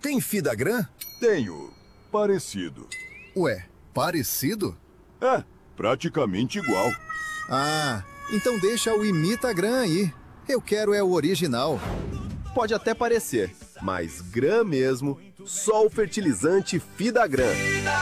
tem Fidagran? Tenho. Parecido. Ué, parecido? É, praticamente igual. Ah, então deixa o Imitagran aí. Eu quero é o original. Pode até parecer, mas Gran mesmo, só o fertilizante Fidagran.